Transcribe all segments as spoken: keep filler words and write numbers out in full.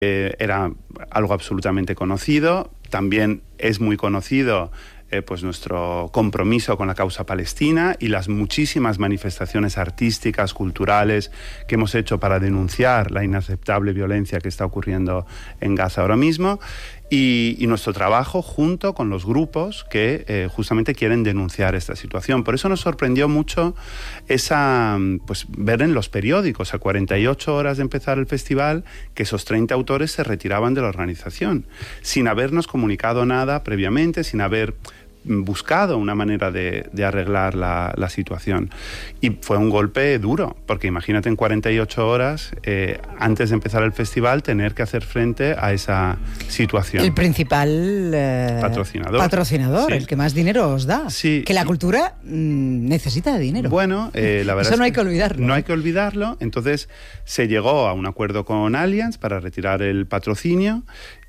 Eh, era algo absolutamente conocido. También es muy conocido eh, pues nuestro compromiso con la causa palestina y las muchísimas manifestaciones artísticas, culturales que hemos hecho para denunciar la inaceptable violencia que está ocurriendo en Gaza ahora mismo. Y, y nuestro trabajo junto con los grupos que eh, justamente quieren denunciar esta situación. Por eso nos sorprendió mucho esa, pues, ver en los periódicos a cuarenta y ocho horas de empezar el festival que esos treinta autores se retiraban de la organización, sin habernos comunicado nada previamente, sin haber buscado una manera de, de arreglar la, la situación. Y fue un golpe duro, porque imagínate en cuarenta y ocho horas, eh, antes de empezar el festival, tener que hacer frente a esa situación. El principal eh, patrocinador. Patrocinador, sí. El que más dinero os da. Sí. Que la cultura mmm, necesita de dinero. Bueno, eh, la verdad Eso no es hay que olvidarlo. No hay que olvidarlo. Entonces se llegó a un acuerdo con Allianz para retirar el patrocinio.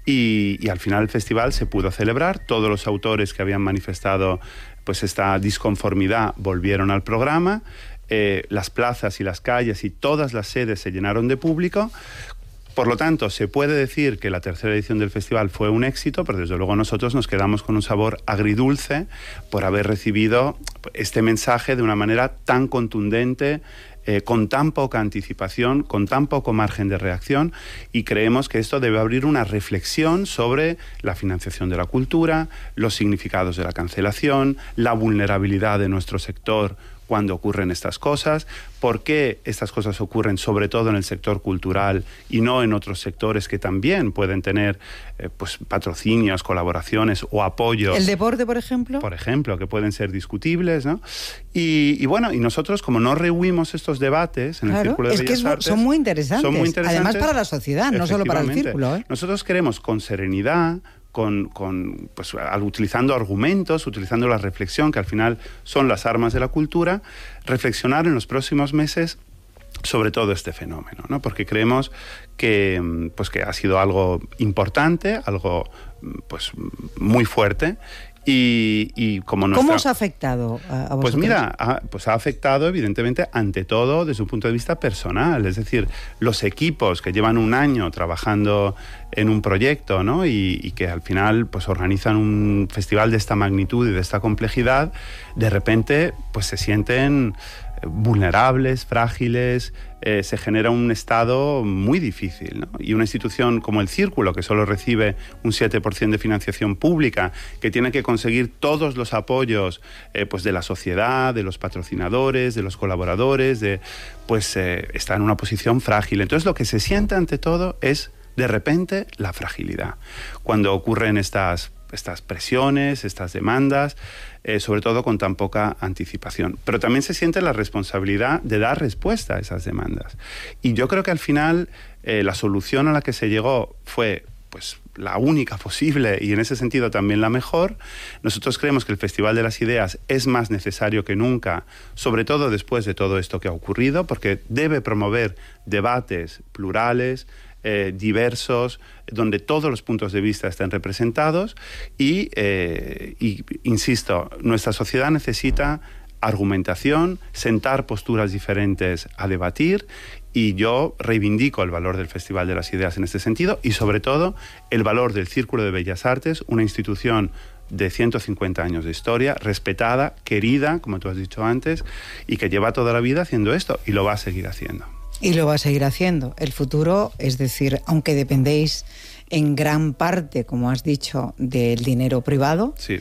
Y, y al final el festival se pudo celebrar. Todos los autores que habían manifestado pues esta disconformidad volvieron al programa. Eh, las plazas y las calles y todas las sedes se llenaron de público. Por lo tanto, se puede decir que la tercera edición del festival fue un éxito, pero desde luego nosotros nos quedamos con un sabor agridulce por haber recibido este mensaje de una manera tan contundente, Eh, con tan poca anticipación, con tan poco margen de reacción, y creemos que esto debe abrir una reflexión sobre la financiación de la cultura, los significados de la cancelación, la vulnerabilidad de nuestro sector cuando ocurren estas cosas, por qué estas cosas ocurren sobre todo en el sector cultural y no en otros sectores que también pueden tener eh, pues, patrocinios, colaboraciones o apoyos. ¿El deporte, por ejemplo? Por ejemplo, que pueden ser discutibles, ¿no? Y, y bueno, y nosotros como no rehuimos estos debates en claro, el Círculo de es Bellas que Artes... son muy interesantes. Son muy interesantes. Además para la sociedad, no solo para el Círculo, ¿eh? Nosotros queremos con serenidad, Con, con, pues, utilizando argumentos, utilizando la reflexión, que al final son las armas de la cultura, reflexionar en los próximos meses sobre todo este fenómeno, ¿no? Porque creemos que, pues, que ha sido algo importante, algo pues, muy fuerte. Y, y como nuestra... ¿Cómo os ha afectado a, a vosotros? Pues mira, ha, pues ha afectado evidentemente ante todo desde un punto de vista personal, es decir, los equipos que llevan un año trabajando en un proyecto, ¿no? y, y que al final pues organizan un festival de esta magnitud y de esta complejidad, de repente pues se sienten vulnerables, frágiles, eh, se genera un estado muy difícil, ¿no? Y una institución como el Círculo, que solo recibe un siete por ciento de financiación pública, que tiene que conseguir todos los apoyos eh, pues de la sociedad, de los patrocinadores, de los colaboradores, de, pues eh, está en una posición frágil. Entonces lo que se siente ante todo es de repente la fragilidad. Cuando ocurren estas, estas presiones, estas demandas, Eh, sobre todo con tan poca anticipación. Pero también se siente la responsabilidad de dar respuesta a esas demandas. Y yo creo que al final eh, la solución a la que se llegó fue pues, la única posible y en ese sentido también la mejor. Nosotros creemos que el Festival de las Ideas es más necesario que nunca, sobre todo después de todo esto que ha ocurrido, porque debe promover debates plurales, Eh, diversos, donde todos los puntos de vista estén representados y, eh, y, insisto, nuestra sociedad necesita argumentación, sentar posturas diferentes a debatir, y yo reivindico el valor del Festival de las Ideas en este sentido y sobre todo el valor del Círculo de Bellas Artes, una institución de ciento cincuenta años de historia, respetada, querida, como tú has dicho antes, y que lleva toda la vida haciendo esto y lo va a seguir haciendo. Y lo va a seguir haciendo. El futuro, es decir, aunque dependéis en gran parte, como has dicho, del dinero privado, sí,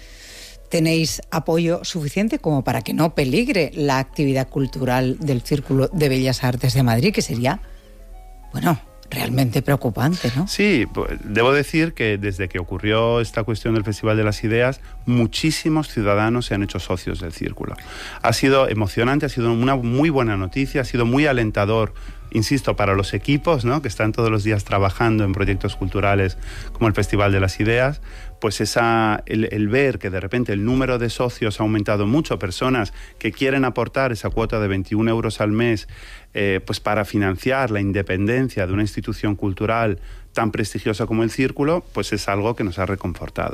tenéis apoyo suficiente como para que no peligre la actividad cultural del Círculo de Bellas Artes de Madrid, que sería, bueno, realmente preocupante, ¿no? Sí, debo decir que desde que ocurrió esta cuestión del Festival de las Ideas, muchísimos ciudadanos se han hecho socios del Círculo. Ha sido emocionante, ha sido una muy buena noticia, ha sido muy alentador, insisto, para los equipos, ¿no?, que están todos los días trabajando en proyectos culturales como el Festival de las Ideas, pues esa, el, el ver que de repente el número de socios ha aumentado mucho, personas que quieren aportar esa cuota de veintiún euros al mes eh, pues para financiar la independencia de una institución cultural tan prestigiosa como el Círculo, pues es algo que nos ha reconfortado.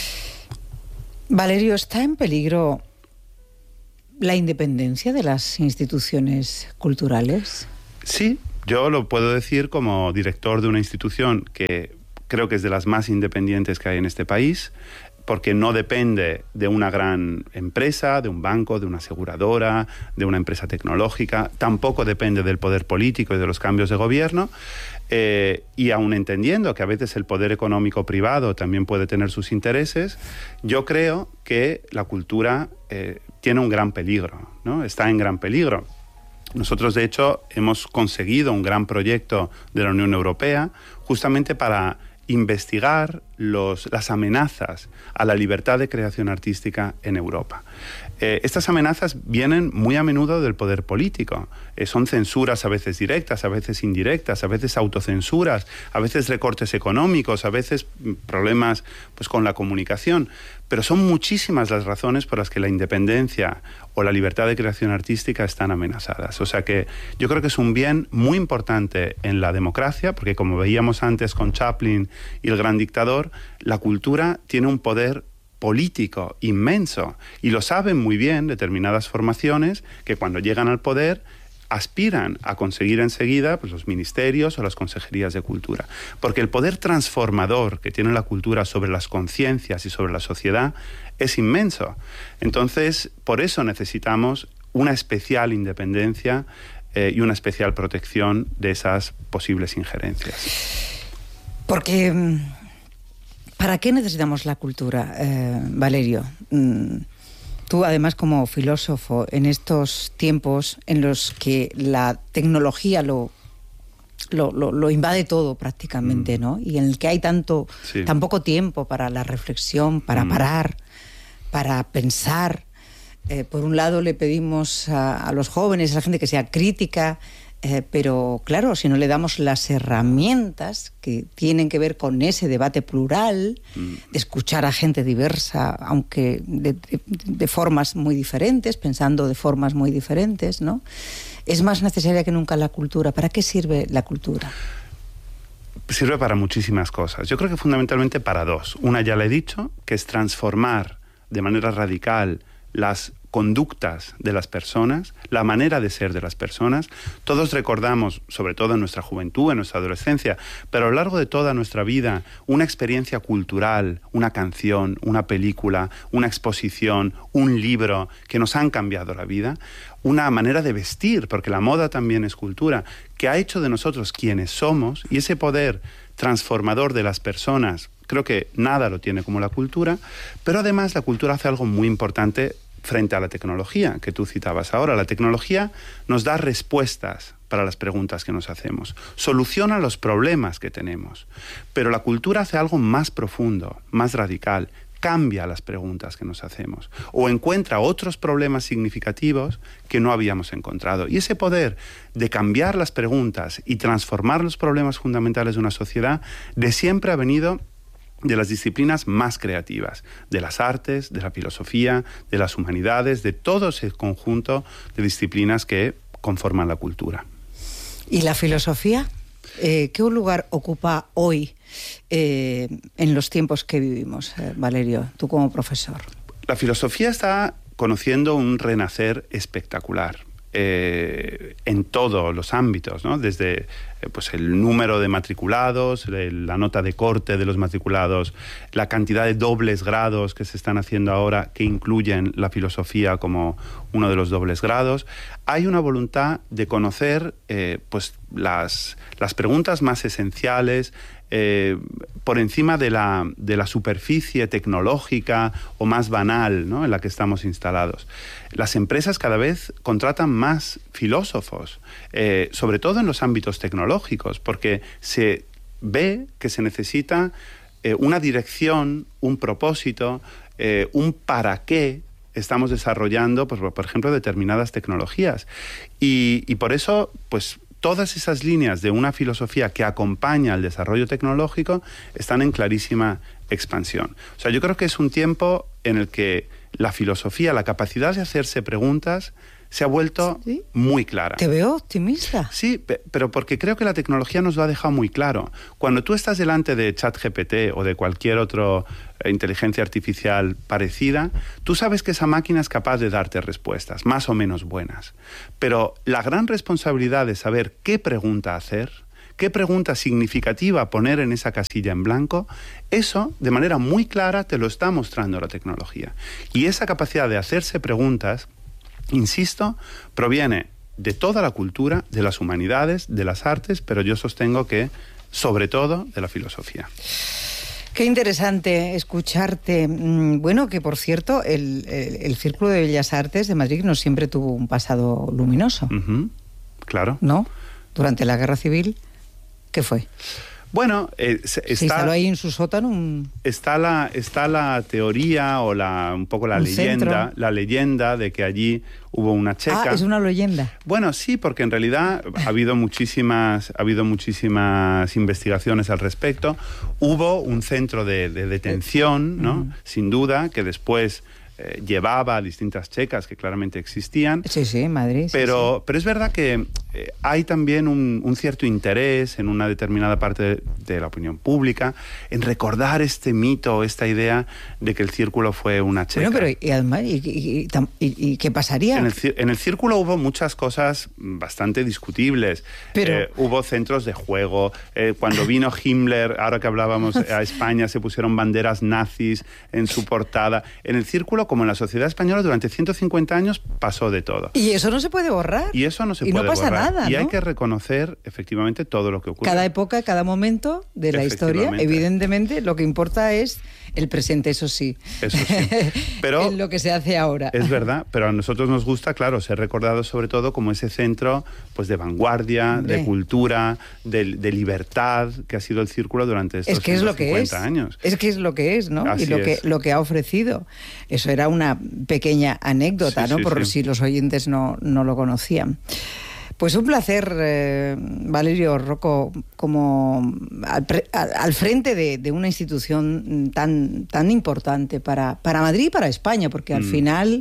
Valerio, ¿está en peligro la independencia de las instituciones culturales? Sí, Yo lo puedo decir como director de una institución que creo que es de las más independientes que hay en este país, porque no depende de una gran empresa, de un banco, de una aseguradora, de una empresa tecnológica, tampoco depende del poder político y de los cambios de gobierno, eh, y aun entendiendo que a veces el poder económico privado también puede tener sus intereses, yo creo que la cultura eh, tiene un gran peligro, ¿no? Está en gran peligro. Nosotros, de hecho, hemos conseguido un gran proyecto de la Unión Europea justamente para investigar los, las amenazas a la libertad de creación artística en Europa. Eh, estas amenazas vienen muy a menudo del poder político. Eh, son censuras a veces directas, a veces indirectas, a veces autocensuras, a veces recortes económicos, a veces problemas pues, con la comunicación. Pero son muchísimas las razones por las que la independencia o la libertad de creación artística están amenazadas. O sea que yo creo que es un bien muy importante en la democracia, porque como veíamos antes con Chaplin y el gran dictador, la cultura tiene un poder político inmenso y lo saben muy bien determinadas formaciones que cuando llegan al poder aspiran a conseguir enseguida pues, los ministerios o las consejerías de cultura. Porque el poder transformador que tiene la cultura sobre las conciencias y sobre la sociedad es inmenso. Entonces, por eso necesitamos una especial independencia eh, y una especial protección de esas posibles injerencias. Porque, ¿para qué necesitamos la cultura, eh, Valerio? Mm. Tú, además, como filósofo, en estos tiempos en los que la tecnología lo, lo, lo, lo invade todo prácticamente, mm. ¿no? Y en el que hay tanto, sí. tan poco tiempo para la reflexión, para mm. parar, para pensar. Eh, por un lado le pedimos a, a los jóvenes, a la gente que sea crítica, eh, pero claro, si no le damos las herramientas que tienen que ver con ese debate plural, mm. de escuchar a gente diversa, aunque de, de, de formas muy diferentes, pensando de formas muy diferentes, ¿no? Es más necesaria que nunca la cultura. ¿Para qué sirve la cultura? Sirve para muchísimas cosas. Yo creo que fundamentalmente para dos. Una ya la he dicho, que es transformar de manera radical las conductas de las personas, la manera de ser de las personas. Todos recordamos, sobre todo en nuestra juventud, en nuestra adolescencia, pero a lo largo de toda nuestra vida, una experiencia cultural, una canción, una película, una exposición, un libro que nos han cambiado la vida, una manera de vestir, porque la moda también es cultura, que ha hecho de nosotros quienes somos, y ese poder transformador de las personas, creo que nada lo tiene como la cultura, pero además la cultura hace algo muy importante frente a la tecnología que tú citabas ahora. La tecnología nos da respuestas para las preguntas que nos hacemos, soluciona los problemas que tenemos, pero la cultura hace algo más profundo, más radical, cambia las preguntas que nos hacemos o encuentra otros problemas significativos que no habíamos encontrado. Y ese poder de cambiar las preguntas y transformar los problemas fundamentales de una sociedad de siempre ha venido de las disciplinas más creativas, de las artes, de la filosofía, de las humanidades, de todo ese conjunto de disciplinas que conforman la cultura. ¿Y la filosofía? Eh, ¿Qué lugar ocupa hoy eh, en los tiempos que vivimos, eh, Valerio, tú como profesor? La filosofía está conociendo un renacer espectacular. Eh, en todos los ámbitos, ¿no? Desde eh, pues el número de matriculados, el, la nota de corte de los matriculados, la cantidad de dobles grados que se están haciendo ahora que incluyen la filosofía como uno de los dobles grados. Hay una voluntad de conocer eh, pues las, las preguntas más esenciales Eh, por encima de la, de la superficie tecnológica o más banal, ¿no? en la que estamos instalados. Las empresas cada vez contratan más filósofos, eh, sobre todo en los ámbitos tecnológicos, porque se ve que se necesita eh, una dirección, un propósito, eh, un para qué estamos desarrollando, pues, por ejemplo, determinadas tecnologías. Y, y por eso, pues, todas esas líneas de una filosofía que acompaña al desarrollo tecnológico están en clarísima expansión. O sea, yo creo que es un tiempo en el que la filosofía, la capacidad de hacerse preguntas, se ha vuelto ¿Sí? muy clara. Te veo optimista. Sí, pero porque creo que la tecnología nos lo ha dejado muy claro. Cuando tú estás delante de ChatGPT o de cualquier otra eh, inteligencia artificial parecida, tú sabes que esa máquina es capaz de darte respuestas, más o menos buenas. Pero la gran responsabilidad de saber qué pregunta hacer, qué pregunta significativa poner en esa casilla en blanco, eso de manera muy clara te lo está mostrando la tecnología. Y esa capacidad de hacerse preguntas, insisto, proviene de toda la cultura, de las humanidades, de las artes, pero yo sostengo que, sobre todo, de la filosofía. Qué interesante escucharte. Bueno, que por cierto, el, el, el Círculo de Bellas Artes de Madrid no siempre tuvo un pasado luminoso. Uh-huh. Claro. ¿No? Durante la Guerra Civil, ¿qué fue? Bueno, eh, está, se instaló ahí en su sótano un... Está la, está la teoría o la un poco la un leyenda, centro. la leyenda de que allí hubo una checa. Ah, es una leyenda. Bueno, sí, porque en realidad ha habido muchísimas, ha habido muchísimas investigaciones al respecto. Hubo un centro de, de detención, ¿no? Uh-huh. Sin duda, que después eh, llevaba a distintas checas que claramente existían. Sí, sí, en Madrid. Pero, sí, sí. pero es verdad que eh, hay también un, un cierto interés en una determinada parte de, de la opinión pública en recordar este mito, esta idea de que el círculo fue una checa. Bueno, pero y además, ¿y, y, y, y, y qué pasaría? En el, en el círculo hubo muchas cosas bastante discutibles. Pero... Eh, hubo centros de juego. Eh, cuando vino Himmler, ahora que hablábamos a España, se pusieron banderas nazis en su portada. En el círculo, como en la sociedad española, durante ciento cincuenta años pasó de todo. Y eso no se puede borrar. Y eso no se y puede no pasa borrar. Nada, y ¿no? hay que reconocer efectivamente todo lo que ocurre. Cada época, cada momento de la historia, evidentemente, lo que importa es el presente, eso sí. Eso sí. Pero en lo que se hace ahora. Es verdad, pero a nosotros nos gusta, claro, ser recordado sobre todo como ese centro pues de vanguardia, Hombre. de cultura, de, de libertad que ha sido el círculo durante estos es que es lo que es. años. Es que es lo que es, ¿no? Así y lo es. que, lo que ha ofrecido. Eso era una pequeña anécdota, sí, ¿no? Sí, Por sí. si los oyentes no, no lo conocían. Pues un placer, eh, Valerio Rocco, como al, pre, al, al frente de, de una institución tan, tan importante para, para Madrid y para España, porque al mm. final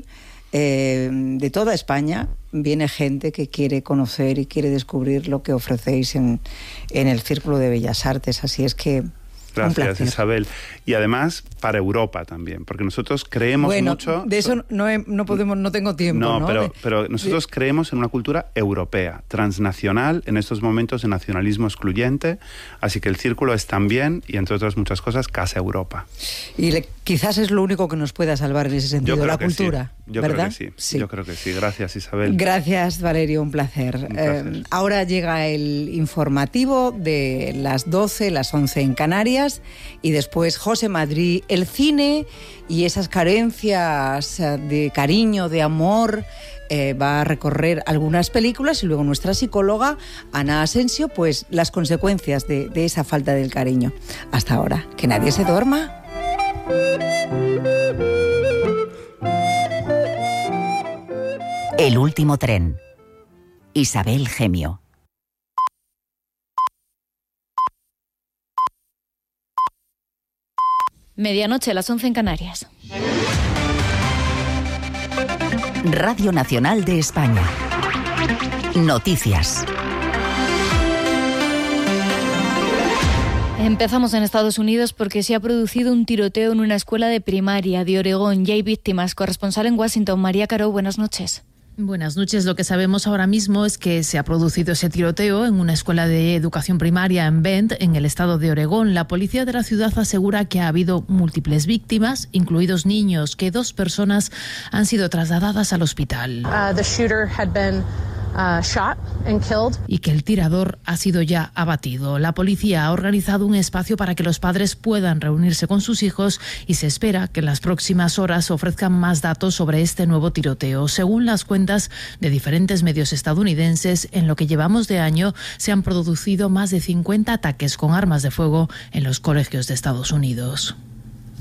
eh, de toda España viene gente que quiere conocer y quiere descubrir lo que ofrecéis en, en el Círculo de Bellas Artes. Así es que... Gracias, Isabel. Y además para Europa también, porque nosotros creemos bueno, mucho... de eso no, he, no podemos, no tengo tiempo, ¿no? No, pero, de, pero nosotros de... creemos en una cultura europea, transnacional, en estos momentos de nacionalismo excluyente, así que el Círculo es también, y entre otras muchas cosas, Casa Europa. Y le, quizás es lo único que nos pueda salvar en ese sentido, la cultura, sí. Yo ¿verdad? creo que sí. sí, yo creo que sí. Gracias, Isabel. Gracias, Valerio, un placer. Un placer. Eh, ahora llega el informativo de las doce, las once en Canarias, y después José Madrid, el cine y esas carencias de cariño, de amor. Eh, va a recorrer algunas películas y luego nuestra psicóloga Ana Asensio, pues las consecuencias de, de esa falta del cariño. Hasta ahora, que nadie se duerma. El último tren. Isabel Gemio. Medianoche, las once en Canarias. Radio Nacional de España. Noticias. Empezamos en Estados Unidos porque se ha producido un tiroteo en una escuela de primaria de Oregón. Ya hay víctimas. Corresponsal en Washington, María Caro, buenas noches. Buenas noches. Lo que sabemos ahora mismo es que se ha producido ese tiroteo en una escuela de educación primaria en Bend, en el estado de Oregón. La policía de la ciudad asegura que ha habido múltiples víctimas, incluidos niños, que dos personas han sido trasladadas al hospital. Uh, the shooter had been Uh, shot and killed. Y que el tirador ha sido ya abatido. La policía ha organizado un espacio para que los padres puedan reunirse con sus hijos y se espera que en las próximas horas ofrezcan más datos sobre este nuevo tiroteo. Según las cuentas de diferentes medios estadounidenses, en lo que llevamos de año se han producido más de cincuenta ataques con armas de fuego en los colegios de Estados Unidos.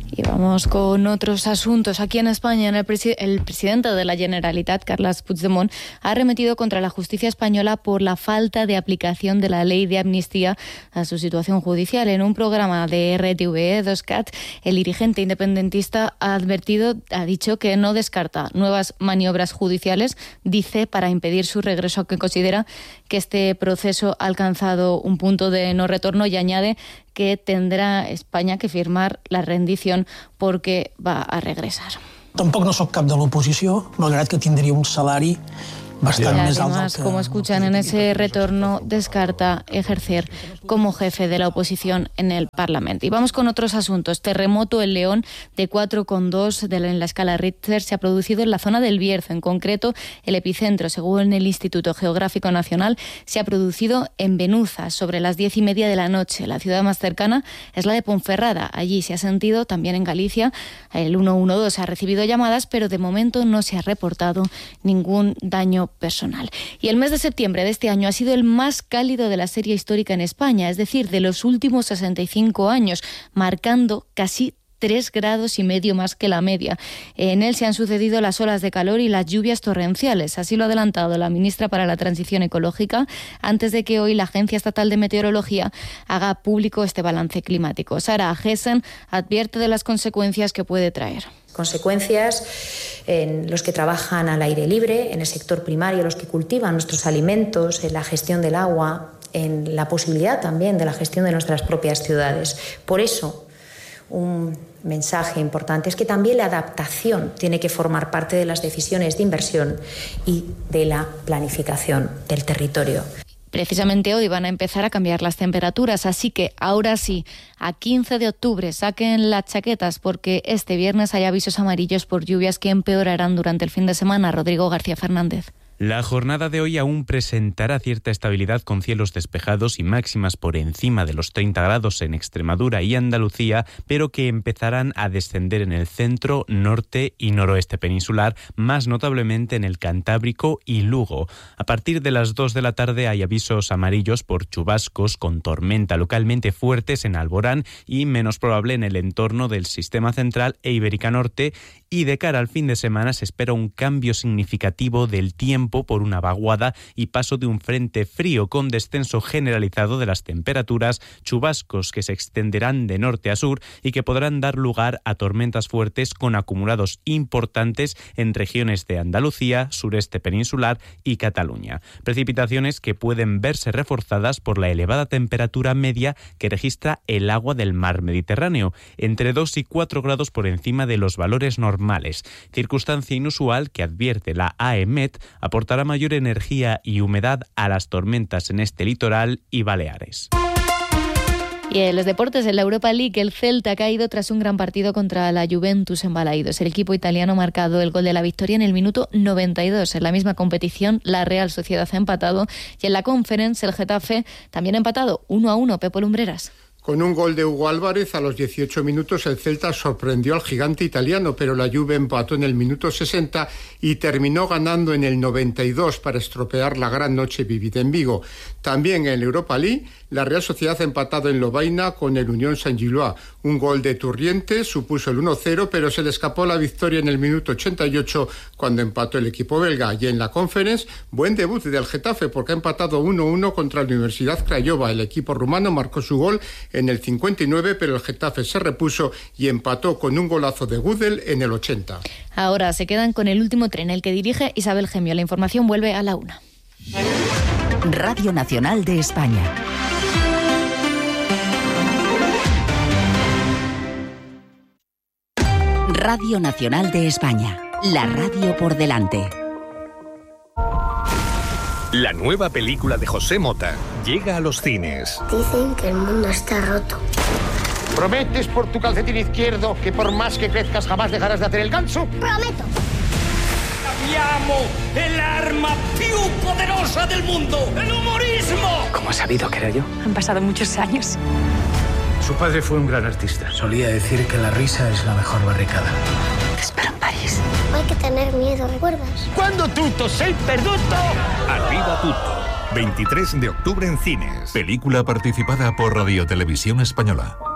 Y vamos con otros asuntos. Aquí en España, el, presi- el presidente de la Generalitat, Carles Puigdemont, ha arremetido contra la justicia española por la falta de aplicación de la ley de amnistía a su situación judicial. En un programa de R T V E dos Cat, el dirigente independentista ha advertido, ha dicho que no descarta nuevas maniobras judiciales, dice, para impedir su regreso, que considera que este proceso ha alcanzado un punto de no retorno, y añade que tendrà Espanya que firmar la rendició perquè va a regresar. Tampoc no sóc cap de l'oposició, malgrat que tindria un salari bastante y más además, alto. como escuchan, en ese retorno descarta ejercer como jefe de la oposición en el Parlamento. Y vamos con otros asuntos. Terremoto en León de cuatro coma dos en la escala Richter se ha producido en la zona del Bierzo. En concreto, el epicentro, según el Instituto Geográfico Nacional, se ha producido en Benuza, sobre las diez y media de la noche. La ciudad más cercana es la de Ponferrada. Allí se ha sentido, también en Galicia. El ciento doce ha recibido llamadas, pero de momento no se ha reportado ningún daño personal. Y el mes de septiembre de este año ha sido el más cálido de la serie histórica en España, es decir, de los últimos sesenta y cinco años, marcando casi tres grados y medio más que la media. En él se han sucedido las olas de calor y las lluvias torrenciales. Así lo ha adelantado la ministra para la Transición Ecológica antes de que hoy la Agencia Estatal de Meteorología haga público este balance climático. Sara Gessen advierte de las consecuencias que puede traer. Consecuencias en los que trabajan al aire libre, en el sector primario, los que cultivan nuestros alimentos, en la gestión del agua, en la posibilidad también de la gestión de nuestras propias ciudades. Por eso, un mensaje importante es que también la adaptación tiene que formar parte de las decisiones de inversión y de la planificación del territorio. Precisamente hoy van a empezar a cambiar las temperaturas, así que ahora sí, a quince de octubre saquen las chaquetas porque este viernes hay avisos amarillos por lluvias que empeorarán durante el fin de semana. Rodrigo García Fernández. La jornada de hoy aún presentará cierta estabilidad con cielos despejados y máximas por encima de los treinta grados en Extremadura y Andalucía, pero que empezarán a descender en el centro, norte y noroeste peninsular, más notablemente en el Cantábrico y Lugo. A partir de las dos de la tarde hay avisos amarillos por chubascos con tormenta localmente fuertes en Alborán y menos probable en el entorno del Sistema Central e Ibérica Norte, y de cara al fin de semana se espera un cambio significativo del tiempo por una vaguada y paso de un frente frío con descenso generalizado de las temperaturas, chubascos que se extenderán de norte a sur y que podrán dar lugar a tormentas fuertes con acumulados importantes en regiones de Andalucía, sureste peninsular y Cataluña. Precipitaciones que pueden verse reforzadas por la elevada temperatura media que registra el agua del mar Mediterráneo, entre dos y cuatro grados por encima de los valores normales, circunstancia inusual que advierte la AEMET aportará mayor energía y humedad a las tormentas en este litoral y Baleares. Y en los deportes, en la Europa League, el Celta ha caído tras un gran partido contra la Juventus en Balaídos. El equipo italiano ha marcado el gol de la victoria en el minuto noventa y dos. En la misma competición, la Real Sociedad ha empatado y en la Conference, el Getafe también ha empatado uno a uno. Pepo Lumbreras. Con un gol de Hugo Álvarez a los dieciocho minutos, el Celta sorprendió al gigante italiano, pero la Juve empató en el minuto sesenta y terminó ganando en el noventa y dos para estropear la gran noche vivida en Vigo. También en la Europa League, la Real Sociedad ha empatado en Lovaina con el Unión Saint-Gilloise. Un gol de Turriente supuso el uno cero, pero se le escapó la victoria en el minuto ochenta y ocho cuando empató el equipo belga. Y en la Conference, buen debut del Getafe porque ha empatado uno uno contra la Universidad Craiova. El equipo rumano marcó su gol en el cincuenta y nueve, pero el Getafe se repuso y empató con un golazo de Gudel en el ochenta. Ahora se quedan con el último tren, el que dirige Isabel Gemio. La información vuelve a la una. Radio Nacional de España. Radio Nacional de España. La radio por delante. La nueva película de José Mota llega a los cines. Dicen que el mundo está roto. ¿Prometes por tu calcetín izquierdo que por más que crezcas jamás dejarás de hacer el ganso? ¡Prometo! ¡Cambiamo el arma più poderosa del mundo! ¡El humorismo! ¿Cómo has sabido que era yo? Han pasado muchos años. Su padre fue un gran artista. Solía decir que la risa es la mejor barricada. Te espero en París. No hay que tener miedo, ¿recuerdas? Cuando tutto sei perduto. Arriba tutto. veintitrés de octubre en cines. Película participada por Radio Televisión Española.